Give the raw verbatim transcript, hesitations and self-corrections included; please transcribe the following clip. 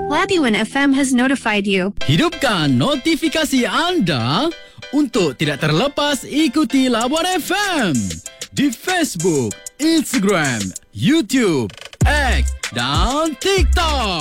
Labuan F M has notified you. Hidupkan notifikasi anda untuk tidak terlepas ikuti Labuan F M di Facebook, Instagram, YouTube, X dan TikTok.